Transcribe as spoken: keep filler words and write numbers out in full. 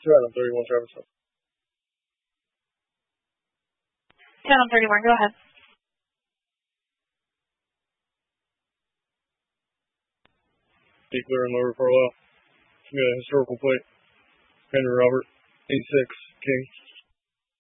Two out of thirty-one, Travis. ten on thirty-one, go ahead. Be clear and lower for a while. We got a historical plate. Henry Robert, eight six, King.